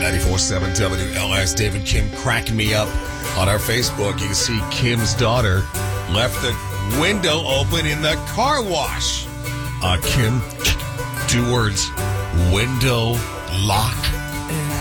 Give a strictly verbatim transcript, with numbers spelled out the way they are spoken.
ninety-four point seven W L S. David Kim cracking me up on our Facebook. You can see Kim's daughter left the window open in the car wash. Uh, Kim, two words, window lock.